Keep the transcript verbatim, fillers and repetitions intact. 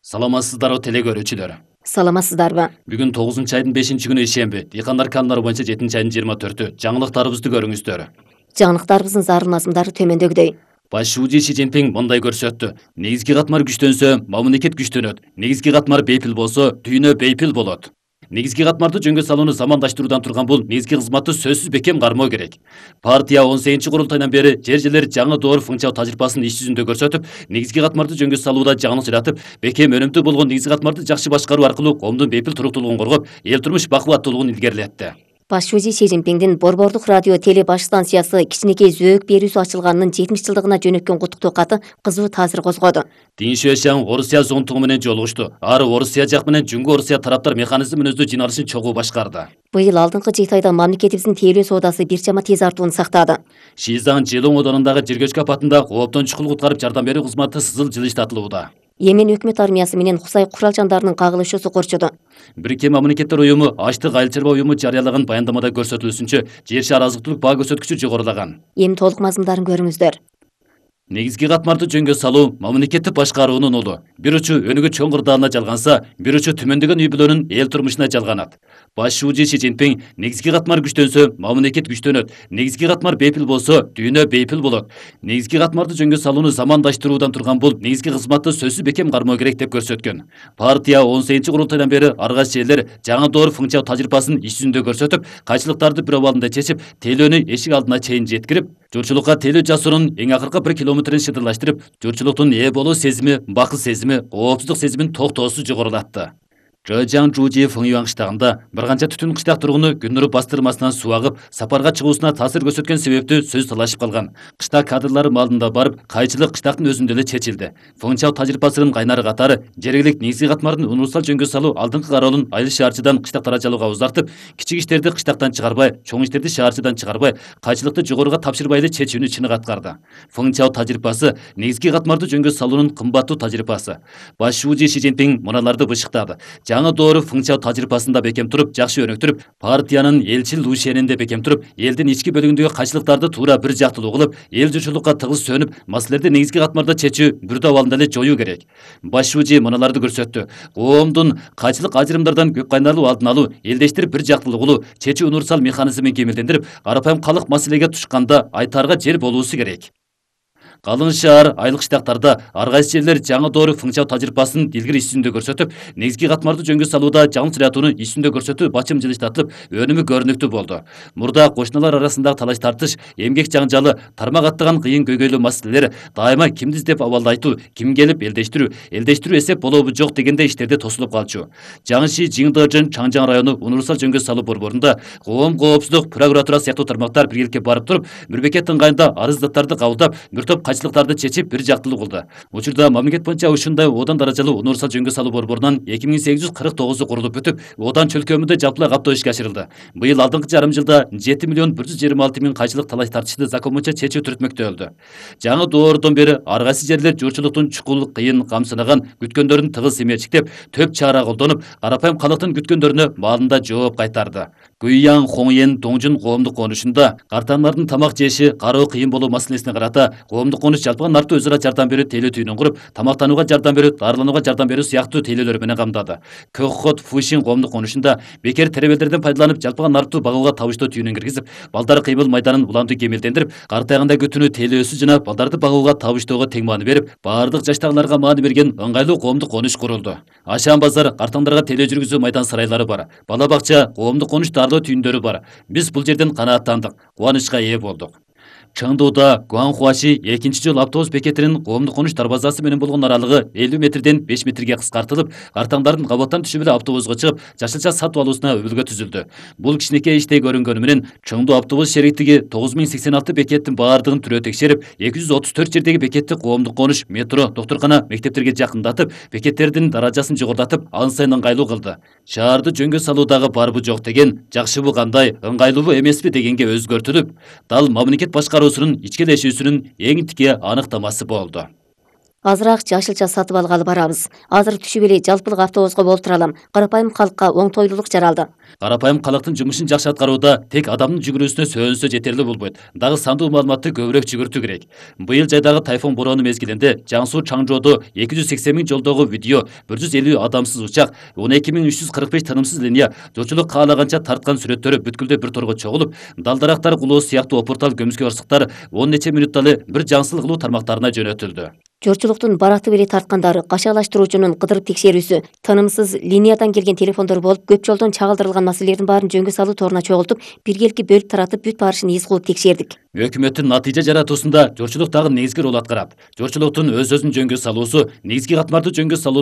Саламатсыздарбы теле көрүүчүлөр. Саламатсыздарбы. Бүгүн тогузунчу айдын бешинчи күнү ишемби. Дыйкандар каналары боюнча жетинчи айдын жыйырма төртү. Жаңылыктарыбызды көрүңүздөр. Жаңылыктарыбыздын зарыл мазмундары төмөндөгүдөй. Башчы Си Цзиньпин мындай көрсөттү. Негизги катмар күчтөнсө, мамлекет күчтөнөт. Негизги катмар бейпил болсо, дүйнө бейпил болот. Негизги катмарды жөнгө салууну замандаштыруудан турган бул негизги кызматты сөзсүз бекем кармоо керек. Партия он сегизинчи курултайдан бери жер жерлер жаңы доор функциялык тажрыйбасын иш жүзүндө көрсөтүп, негизги катмарды жөнгө салууда жаңылык жаратып, бекем өнүмдүү болгон негизги катмарды жакшы башкаруу аркылуу коомдун бейпил туруктуулугун коргоп, эл турмуш бакубаттуулугун илгерилетти. Башчы Си Цзиньпиндин Борбордук радио теле баш станциясы кичинекей зөөк берүүсү ачылганынын жетимиш жылдыгына жөнөткөн куттуктоо каты кызуу таасир козгоду. Дин Шуэшян Орусия зонтугу менен жолугушту. Ары Орусия жак менен Жүнгө Орусия тараптар механизм мүнөздүү жыйналышын чогуу башкарды. Быйыл алдыңкы жети айда мамлекетибиздин тейлөө соодасы бир чама тез артууну сактады. Шизан Жылоң одонундагы жер көчкү апатында кооптон чукул куткарып жардам берүү кызматы сызыл жылыштатылууда. Йемен өкмөт армиясы менен Кусай куралчандарынын кагылышуусу корчоду. Бириккен Мамлекеттер уюму Ачтык айыл чарба уюму жарыялаган баяндамада көрсөтүлүшүнчө, жер шаар азыктуулук баа көрсөткүчү жогорулаган. Эми толук мазмундарын көрүңүздөр. Негизги катмарды жөнгө салуу мамлекеттик башкаруунун улу. Бир учу өнүгүү чоң кырдаалына жалганса, бир учу түмөндөгөн үй бүлөнүн эл турмушуна жалганат. Башчы Си Цзиньпин негизги катмар күчтөнсө, мамлекет күчтөнөт. Негизги катмар бейпил болсо, дүйнө бейпил болот. Негизги катмарды жөнгө салууну замандаштыруудан турган бул негизги кызматты сөзсүз бекем кармоо керек деп көрсөткөн. Партия он сегизинчи курултайдан бери ар кайсы жерлер жаңы доор функциялык тажрыйбасын иш жүзүндө көрсөтүп, кайчылыктарды бир абалында чечип, тейлөөнү эшик алдына чейин жеткирип, журчулукка тейлөө жасуунун эң акыркы бир километрин шыдырлаштырып, журчулуктун ээ болуу сезими, бакыт сезими, коопсуздук сезимин токтоосуз жогорулатты. Жожаң Жужи Фыңюан кыштагында бир канча түтүн кыштак тургуну Күннүр бастырмасынан суу агып, сапарга чыгуусуна таасир көрсөткөн себептүү сөз талашып калган. Кыштак кадрлары маалында барып, кайчылык кыштактын өзүндө эле чечилди. Фыңчалык тажрыйбасынын кайнары катары жергиликтик негизги катмардын универсал жөнгө салуу алдыңкы кароолун айыл шаарчыдан кыштак тарачалууга узартып, кичик иштерди кыштактан чыгарбай, чоң иштерди шаарчыдан чыгарбай, кайчылыкты жогоруга тапшырбай эле чечүүнү чыныгы аткарды. Фыңчалык тажрыйбасы негизги катмарды жөнгө салуунун кымбаттуу тажрыйбасы. Башчы Си Цзиньпин мыналарды бышыктады. Жаңы доору функциялык тажрыйбасында бекем туруп, жакшы өнүктүрүп, партиянын элчил ушенинде бекем туруп, элдин ички бөлүгүндөгү кайчылыктарды туура бир жактылуу кылып, эл журчулукка тыгыз сөнүп, маселелерди негизги катмарда чечүү бир абалында эле жоюу керек. Башчы мыналарды көрсөттү. Коомдун кайчылык ажырымдардан көп кайнарлуу алдын алуу, элдештирип бир жактылуу кылуу, чечүү универсал механизмин кемелдендирип, карапайым калк маселеге тушканда айтаарга жер болуусу керек. Калын шаар, айыл кыштактарда ар кайсы жерлер жаңы доору функциялык тажрыйбасын илгири иш жүзүндө көрсөтүп, негизги катмарды жөнгө салууда жаңы чыратууну иш жүзүндө көрсөтүү бачым жылыштатылып, өнүмү көрүнүктүү болду. Мурда кошуналар арасындагы талаш тартыш, эмгек жаңжалы, тармак аттаган кыйын көйгөйлүү маселелер дайыма кимди издеп абалды айтуу, ким келип элдештирүү, элдештирүү эсеп болобу жок дегенде иштерде тосулуп калчу. Жаңыши Жиңдожун Чаңжаң району универсал жөнгө салуу борборунда коом коопсуздук прокуратура сыяктуу тармактар биргеликке барып туруп, бир бекет ыңгайында арыздаттарды кабылдап, бир топ кайчылыктарды чечип бир жактылуу кылды. Учурда мамлекет боюнча ушундай одан даражалуу универсал жөнгө салуу борборунан эки миң сегиз жүз кырк тогузу курулуп бүтүп, одан чөлкөмүндө жалпылай каптоо ишке ашырылды. Быйыл алдыңкы жарым жылда жети миллион бир жүз жыйырма алты миң кайчылык талаш тартышты закон боюнча чечүү түрөтмөктөлдү. Жаңы доордон бери ар кайсы жерлер журчулуктун чукул, кыйын, камсынаган күткөндөрүн тыгыз эмечиктеп, төп чара колдонуп, карапайым калктын күткөндөрүнө маалында жооп кайтарды. Гуйяң, Хоңйен, Доңжун коомдук конушунда картанлардын тамак жеши, кароо кыйын болуу маселесине карата коомдук конуш жалпыга нартуу өзара жардам берүү тейлөө түйүнүн куруп, тамактанууга жардам берүү, дарыланууга жардам берүү сыяктуу тейлөөлөр менен камдады. Көхот, Фушин коомдук конушунда бекер теребелдерден пайдаланып жалпыга нартуу багууга табыштоо түйүнүн киргизип, балдар кыймыл майданын улантуу кемелдендирип, картайганда күтүүнү тейлөөсү жана балдарды багууга табыштоого тең маани берип, баардык жаштагыларга маани берген ыңгайлуу коомдук конуш курулду. Ашан базар, картаңдарга тейлөө жүргүзүү майдан сарайлары бар. Бала бакча, коомдук конуш дарылоо түйүндөрү бар. Биз бул жерден канааттандык, кубанычка ээ болдук. Чыңдууда Гуанхуаши экинчи жол автобус бекетинин коомдук конуш дарбазасы менен болгон аралыгы элүү метрден беш метрге кыскартылып, картаңдардын кабаттан түшүп эле автобуско чыгып, жашылча сатып алуусуна өбүлгө түзүлдү. Бул кичинекей иштей көрүнгөнү менен Чыңдуу автобус шериктиги тогуз миң сексен алты бекеттин баардыгын түрөө текшерип, эки жүз отуз төрт жердеги бекетти коомдук конуш, метро, доктуркана, мектептерге жакындатып, бекеттердин даражасын жогордотуп, ан сайын ыңгайлуу кылды. Шаарды жөнгө салуудагы барбы жок деген, жакшыбы кандай, ыңгайлуубу эмеспи дегенге өзгөртүлүп, дал мамлекет башкаруусунун ичкелешүүсүнүн эң тике аныктамасы болду. Азыраак жашылча сатып алгалы барабыз. Азыр түшүп эле жалпылык автобуска болтура алам. Карапайым калкка оңтойлуулук жаралды. Карапайым калктын жумушун жакшы аткарууда тек адамдын жүгүрүүсүнө сөөнсө жетерли болбойт. Дагы сандуу маалыматты көбүрөөк жүгүртүү керек. Быйыл жайдагы тайфун бороону мезгилинде Жаңсуу Чаңжоодо эки жүз сексен миң жолдогу видео, бир жүз элүү адамсыз учак, он эки миң үч жүз кырк беш тынымсыз линия, жолчулук каалаганча тарткан сүрөттөрү бүткүлдө бир торго чогулуп, далдарактар кулоо сыяктуу опуртал көмүскө ырсыктар он нече мүнөтталы бир жаңсыл кылуу тармактарына жөнөтүлдү. Жорчулуктун баракты беле тарткандары, кашаалаштыруучунун кыдырып текшерүүсү, тынымсыз линиядан келген телефондор болуп, көп жолдон чагылдырылган маселелердин баарын жөнгө салуу торуна чогултуп, биргеликке бөлүп таратып, бүт барышын из кылып текшердик. Өкмөттүн натыйжа жаратуусунда жорчулук дагы негизги роль аткарат. Жорчулуктун өз өзүн жөнгө салуусу, негизги катмарды жөнгө салуу